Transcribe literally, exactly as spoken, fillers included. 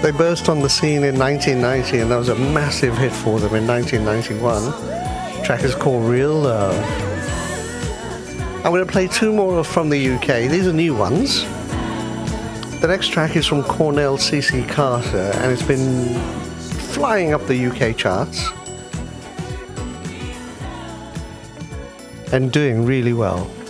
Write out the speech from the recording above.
They burst on the scene in nineteen ninety, and that was a massive hit for them in nineteen ninety-one. The track is called Real Love. I'm going to play two more from the U K. These are new ones. The next track is from Cornell C C Carter, and it's been flying up the U K charts and doing really well.